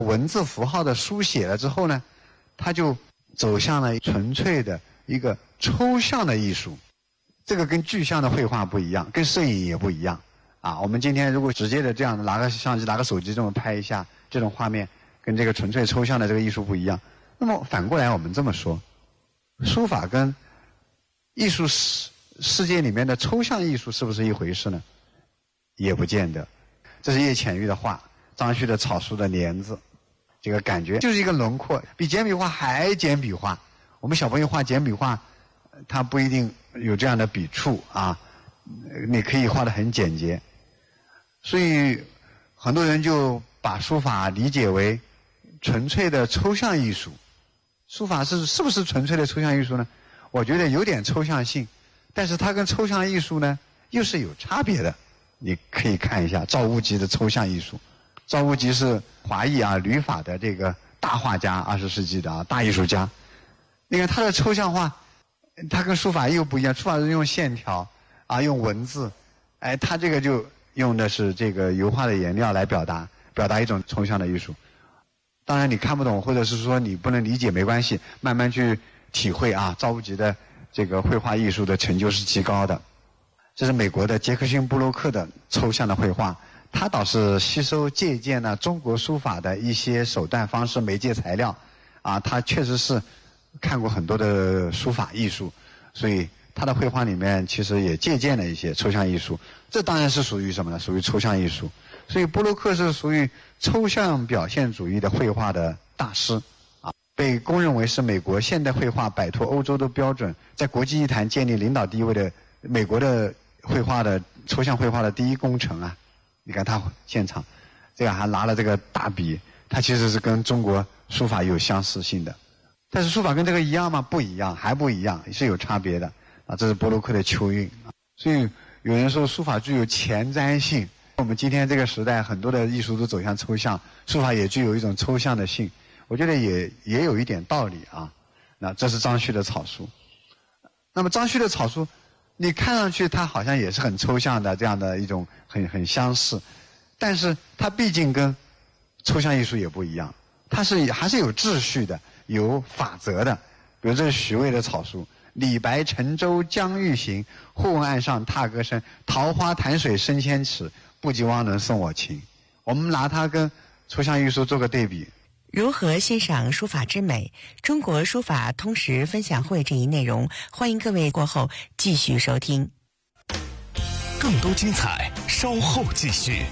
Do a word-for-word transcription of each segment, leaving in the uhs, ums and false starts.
文字符号的书写了之后呢，它就走向了纯粹的一个抽象的艺术。这个跟具象的绘画不一样，跟摄影也不一样啊。我们今天如果直接的这样拿个相机拿个手机这么拍一下，这种画面跟这个纯粹抽象的这个艺术不一样。那么反过来我们这么说，书法跟艺术世世界里面的抽象艺术是不是一回事呢？也不见得。这是叶浅玉的画，张旭的草书的帘子，这个感觉就是一个轮廓，比简笔画还简笔画。我们小朋友画简笔画，他不一定有这样的笔触啊，你可以画得很简洁。所以很多人就把书法理解为纯粹的抽象艺术。书法是是不是纯粹的抽象艺术呢？我觉得有点抽象性，但是它跟抽象艺术呢又是有差别的。你可以看一下赵无极的抽象艺术。赵无极是华裔啊旅法的这个大画家，二十世纪的啊大艺术家。你看他的抽象画，他跟书法又不一样，书法是用线条啊，用文字，哎，他这个就用的是这个油画的颜料来表达，表达一种抽象的艺术。当然你看不懂，或者是说你不能理解没关系，慢慢去体会啊。赵无极的这个绘画艺术的成就是极高的。这是美国的杰克逊布洛克的抽象的绘画，他倒是吸收借鉴了中国书法的一些手段方式、媒介材料啊，他确实是看过很多的书法艺术，所以他的绘画里面其实也借鉴了一些抽象艺术。这当然是属于什么呢？属于抽象艺术。所以布洛克是属于抽象表现主义的绘画的大师啊，被公认为是美国现代绘画摆脱欧洲的标准，在国际艺坛建立领导地位的美国的绘画的抽象绘画的第一功臣啊。你看他现场这个还拿了这个大笔，他其实是跟中国书法有相似性的。但是书法跟这个一样吗？不一样，还不一样，是有差别的啊。这是波洛克的秋韵。所以有人说书法具有前瞻性。我们今天这个时代很多的艺术都走向抽象，书法也具有一种抽象的性，我觉得也也有一点道理啊。那这是张旭的草书。那么张旭的草书你看上去它好像也是很抽象的，这样的一种很很相似，但是它毕竟跟抽象艺术也不一样，它是还是有秩序的，有法则的。比如这是徐渭的草书，李白乘舟将欲行，忽闻岸上踏歌声，桃花潭水深千尺，不及汪伦送我情。我们拿它跟抽象艺术做个对比。 如何欣赏书法之美？中国书法通识分享会这一内容，欢迎各位过后继续收听。 更多精彩稍后继续。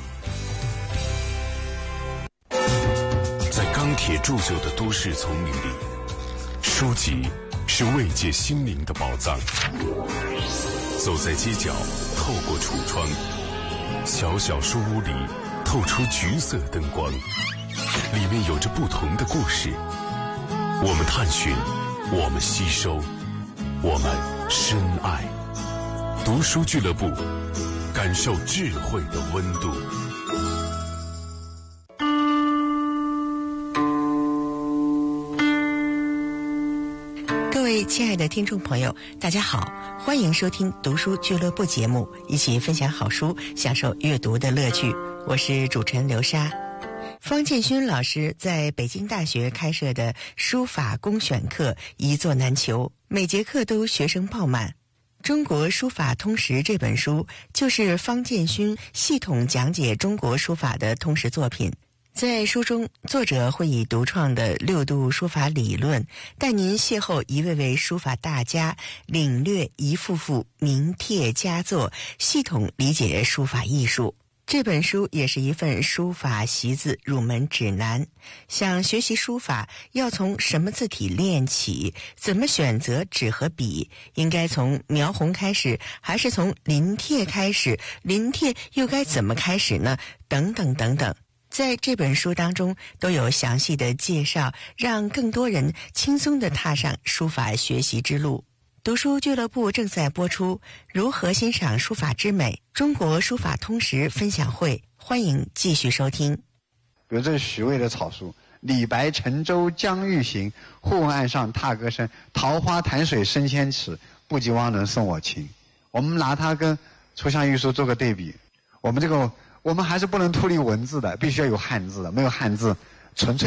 在钢铁铸就的都市丛林里，书籍是慰藉心灵的宝藏。走在街角，透过橱窗，小小书屋里透出橘色灯光，里面有着不同的故事。我们探寻，我们吸收，我们深爱。读书俱乐部，感受智慧的温度。 各位亲爱的听众朋友，大家好，欢迎收听读书俱乐部节目，一起分享好书，享受阅读的乐趣。我是主持人刘莎。方建勋老师在北京大学开设的书法公选课一座难求，每节课都学生爆满。中国书法通识这本书就是方建勋系统讲解中国书法的通识作品。在书中，作者会以独创的六度书法理论，带您邂逅一位位书法大家，领略一幅幅名帖佳作，系统理解书法艺术。这本书也是一份书法习字入门指南，想学习书法要从什么字体练起，怎么选择纸和笔，应该从描红开始还是从临帖开始，临帖又该怎么开始呢？等等等等，在这本书当中都有详细的介绍，让更多人轻松地踏上书法学习之路。读书俱乐部正在播出如何欣赏书法之美中国书法通识分享会，欢迎继续收听。 比如这是徐渭的草书，李白乘舟将欲行，忽闻岸上踏歌声，桃花潭水深千尺，不及汪伦送我情。我们拿它跟抽象艺术做个对比。我们这个我们还是不能脱离文字的，必须要有汉字的，没有汉字纯粹